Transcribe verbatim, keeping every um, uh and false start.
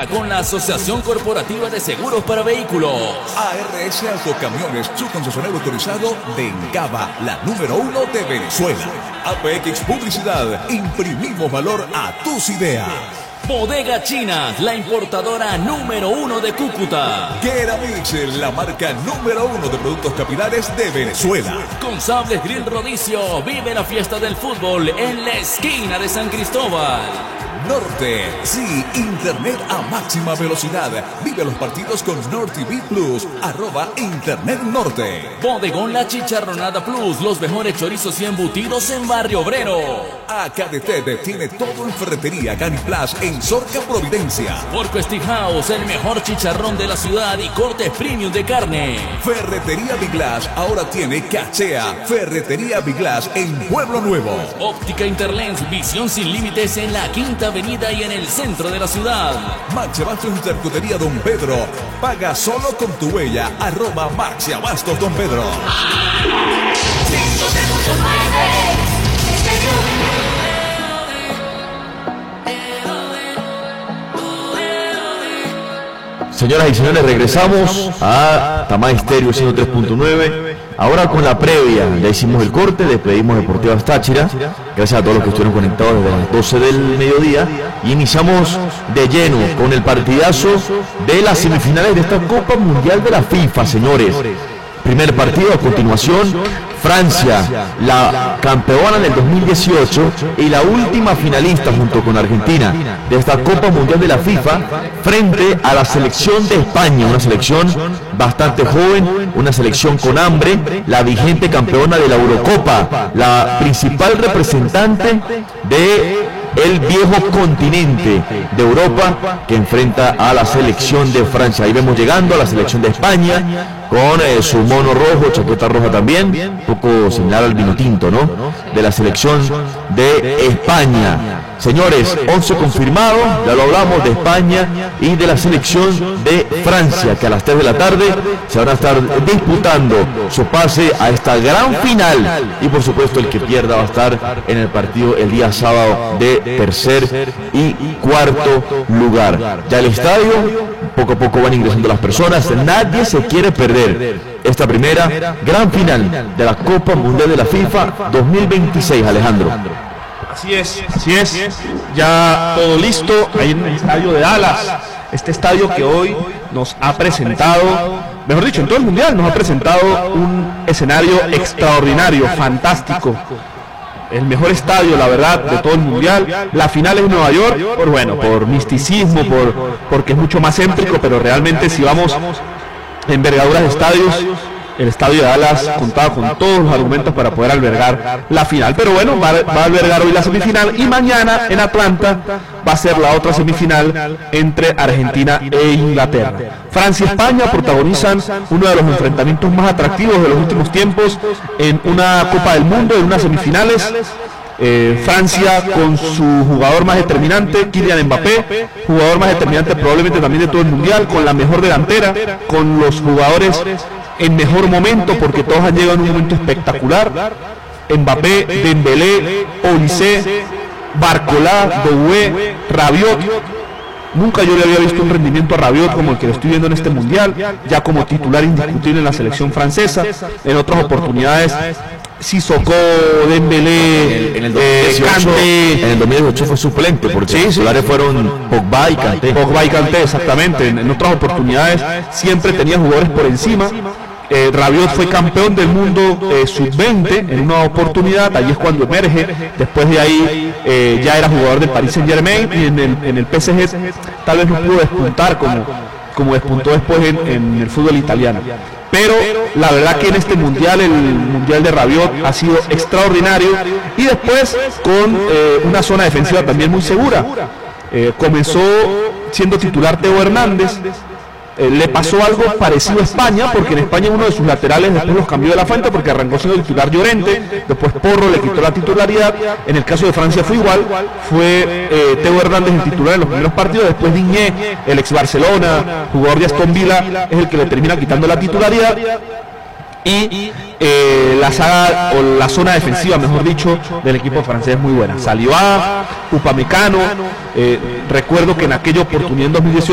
cuenta con la Asociación Corporativa de Seguros para Vehículos. A R S Autocamiones, su concesionario autorizado de Encaba, la número uno de Venezuela. A P X Publicidad, imprimimos valor a tus ideas. Bodega China, la importadora número uno de Cúcuta. Keramix, la marca número uno de productos capilares de Venezuela. Con Sables Grill Rodicio, vive la fiesta del fútbol en la esquina de San Cristóbal. Norte, sí, internet a máxima velocidad. Vive los partidos con Nord T V Plus, arroba Internet Norte. Bodegón La Chicharronada Plus, los mejores chorizos y embutidos en Barrio Obrero. A K D T tiene todo en ferretería Caniplas en Zorca, Providencia. Porco Steakhouse, el mejor chicharrón de la ciudad y corte premium de carne. Ferretería Biglass ahora tiene cachea. Ferretería Biglass en Pueblo Nuevo. Óptica Interlens, visión sin límites en la Quinta Avenida y en el centro de la ciudad. Maxi Abastos y Charcutería Don Pedro. Paga solo con tu huella. Arroba Maxi Abastos Don Pedro. Señoras y señores, regresamos a Tamay Estéreo ciento tres punto nueve. Ahora con la previa, ya hicimos el corte, despedimos Deportivas Táchira. Gracias a todos los que estuvieron conectados desde las doce del mediodía. Y iniciamos de lleno con el partidazo de las semifinales de esta Copa Mundial de la FIFA, señores. Primer partido, a continuación, Francia, la campeona del dos mil dieciocho y la última finalista junto con Argentina de esta Copa Mundial de la FIFA, frente a la selección de España, una selección bastante joven, una selección con hambre, la vigente campeona de la Eurocopa, la principal representante de el viejo continente de Europa, que enfrenta a la selección de Francia. Ahí vemos llegando a la selección de España con eh, su mono rojo, chaqueta roja también, un poco similar al vino tinto, ¿no? De la selección de España. Señores, once confirmado, ya lo hablamos, de España y de la selección de Francia, que a las tres de la tarde se van a estar disputando su pase a esta gran final. Y por supuesto el que pierda va a estar en el partido el día sábado de tercer y cuarto lugar. Ya el estadio, poco a poco van ingresando las personas, nadie se quiere perder esta primera gran final de la Copa Mundial de la FIFA dos mil veintiséis, Alejandro. Así es, así es, ya todo listo, ahí en el estadio de Dallas, este estadio que hoy nos ha presentado, mejor dicho, en todo el mundial nos ha presentado un escenario extraordinario, fantástico, el mejor estadio, la verdad, de todo el mundial. La final es en Nueva York, por bueno, por misticismo, por porque es mucho más épico, pero realmente si vamos en envergaduras de estadios, el estadio de Dallas contaba con todos los argumentos para poder albergar la final, pero bueno, va, va a albergar hoy la semifinal y mañana en Atlanta va a ser la otra semifinal entre Argentina e Inglaterra. Francia y España protagonizan uno de los enfrentamientos más atractivos de los últimos tiempos en una Copa del Mundo, en unas semifinales. Eh, Francia con su jugador más determinante, Kylian Mbappé, jugador más determinante probablemente también de todo el mundial, con la mejor delantera, con los jugadores en mejor momento, porque todos han llegado en un momento espectacular. Mbappé, Dembélé, Olise, Barcola, Doué, Rabiot. Nunca yo le había visto un rendimiento a Rabiot como el que lo estoy viendo en este mundial, ya como titular indiscutible en la selección francesa. En otras oportunidades Sissoko, Dembélé, en el, en el dos mil dieciocho, eh, Kanté, en el dos mil dieciocho fue suplente, porque sí, los titulares sí, fueron Pogba y Kanté. Pogba y Kanté, exactamente. En, en otras oportunidades siempre tenía jugadores por encima. Eh, Rabiot fue campeón del mundo eh, sub veinte en una oportunidad, ahí es cuando emerge. Después de ahí eh, ya era jugador del Paris Saint Germain y en el, en el P S G tal vez no pudo despuntar como, como despuntó después en, en el fútbol italiano. Pero la verdad que en este mundial, el mundial de Rabiot ha sido extraordinario, y después con eh, una zona defensiva también muy segura. Eh, comenzó siendo titular Teo Hernández. Eh, le pasó algo parecido a España, porque en España uno de sus laterales después los cambió de la Fuente, porque arrancó siendo titular Llorente, después Porro le quitó la titularidad. En el caso de Francia fue igual, fue eh, Teo Hernández el titular en los primeros partidos, después Digne, el ex Barcelona, jugador de Aston Villa, es el que le termina quitando la titularidad. Y eh, la saga o la zona defensiva, mejor dicho, del equipo francés es muy buena. Salió a Upamecano, eh, recuerdo que en aquella oportunidad en dos mil dieciocho